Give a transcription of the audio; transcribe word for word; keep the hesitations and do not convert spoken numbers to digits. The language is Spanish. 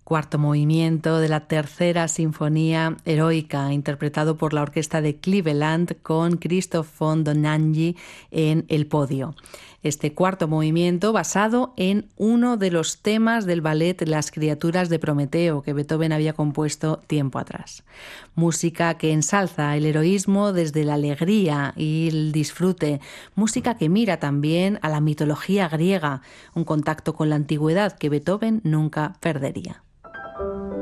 Cuarto movimiento de la tercera sinfonía heroica, interpretado por la orquesta de Cleveland con Christoph von Dohnanyi en el podio. Este cuarto movimiento basado en uno de los temas del ballet Las criaturas de Prometeo que Beethoven había compuesto tiempo atrás. Música que ensalza el heroísmo desde la alegría y el disfrute. Música que mira también a la mitología griega, un contacto con la antigüedad que Beethoven nunca perdería.